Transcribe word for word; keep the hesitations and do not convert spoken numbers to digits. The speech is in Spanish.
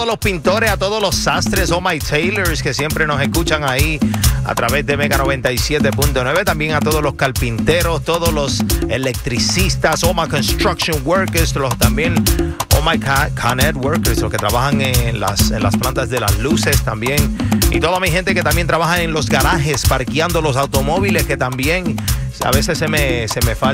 los pintores, a todos los sastres, oh my tailors que siempre nos escuchan ahí a través de Mega noventa y siete punto nueve, también a todos los carpinteros, todos los electricistas, oh my construction workers, los también oh my Con Ed workers, los que trabajan en las, en las plantas de las luces también, y toda mi gente que también trabaja en los garajes parqueando los automóviles, que también a veces se me, se me falta